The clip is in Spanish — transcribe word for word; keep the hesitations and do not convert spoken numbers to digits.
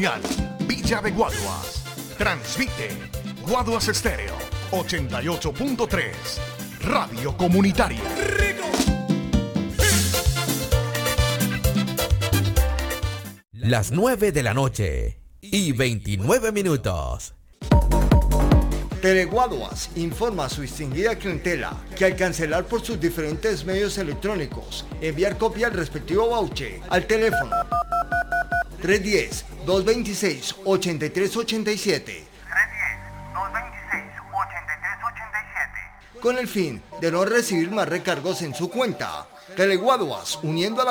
señal Villa de Guaduas. Transmite Guaduas Estéreo ochenta y ocho punto tres. Radio Comunitaria. Las nueve de la noche y veintinueve minutos. Teleguaduas informa a su distinguida clientela que al cancelar por sus diferentes medios electrónicos, enviar copia al respectivo voucher al teléfono tres uno cero, dos dos seis, ocho tres ocho siete con el fin de no recibir más recargos en su cuenta. Teleguaduas, uniendo a la